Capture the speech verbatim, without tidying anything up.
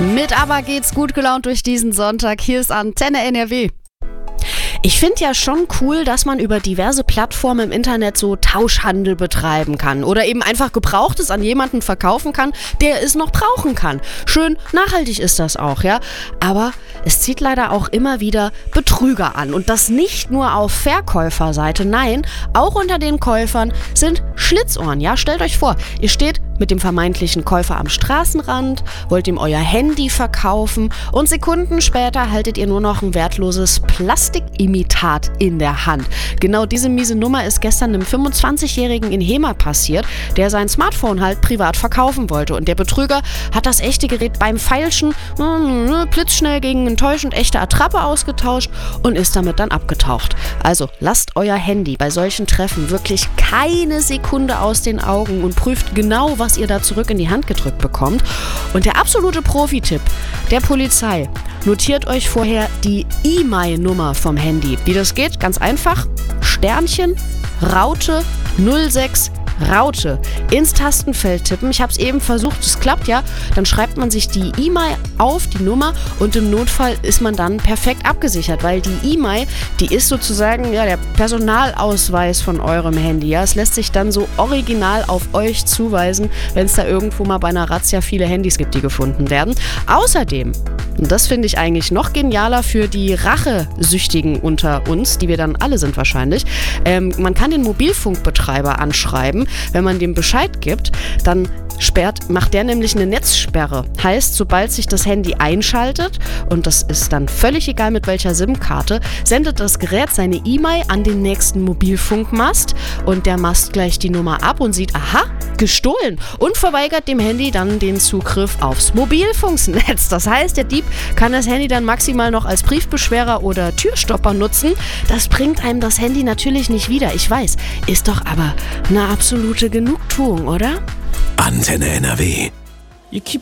Mit Aber geht's gut gelaunt durch diesen Sonntag. Hier ist Antenne N R W. Ich finde ja schon cool, dass man über diverse Plattformen im Internet so Tauschhandel betreiben kann oder eben einfach Gebrauchtes an jemanden verkaufen kann, der es noch brauchen kann. Schön nachhaltig ist das auch, ja. Aber es zieht leider auch immer wieder Betrüger an. Und das nicht nur auf Verkäuferseite, nein, auch unter den Käufern sind Schlitzohren. Ja, stellt euch vor, ihr steht mit dem vermeintlichen Käufer am Straßenrand, wollt ihm euer Handy verkaufen und Sekunden später haltet ihr nur noch ein wertloses Plastikimitat in der Hand. Genau diese miese Nummer ist gestern einem fünfundzwanzigjährigen in Hema passiert, der sein Smartphone halt privat verkaufen wollte. Und der Betrüger hat das echte Gerät beim Feilschen äh, blitzschnell gegen eine täuschend echte Attrappe ausgetauscht und ist damit dann abgetaucht. Also lasst euer Handy bei solchen Treffen wirklich keine Sekunde aus den Augen und prüft genau, was ihr da zurück in die Hand gedrückt bekommt. Und der absolute Profi-Tipp der Polizei: Notiert euch vorher die E M I Nummer vom Handy. Wie das geht? Ganz einfach. Sternchen, Raute, null sechs, Raute ins Tastenfeld tippen. Ich habe es eben versucht, es klappt ja. Dann schreibt man sich die E M I auf, die Nummer, und im Notfall ist man dann perfekt abgesichert, weil die E M I, die ist sozusagen ja der Personalausweis von eurem Handy. Ja, es lässt sich dann so original auf euch zuweisen, wenn es da irgendwo mal bei einer Razzia viele Handys gibt, die gefunden werden. Außerdem, und das finde ich eigentlich noch genialer für die Rachesüchtigen unter uns, die wir dann alle sind wahrscheinlich, ähm, man kann den Mobilfunkbetreiber anschreiben. Wenn man dem Bescheid gibt, dann sperrt, macht der nämlich eine Netzsperre. Heißt, sobald sich das Handy einschaltet, und das ist dann völlig egal mit welcher SIM-Karte, sendet das Gerät seine E M I an den nächsten Mobilfunkmast und der Mast gleicht die Nummer ab und sieht, aha, gestohlen, und verweigert dem Handy dann den Zugriff aufs Mobilfunknetz. Das heißt, der Dieb kann das Handy dann maximal noch als Briefbeschwerer oder Türstopper nutzen. Das bringt einem das Handy natürlich nicht wieder. Ich weiß, ist doch aber eine absolute Genugtuung, oder? Antenne N R W. You keep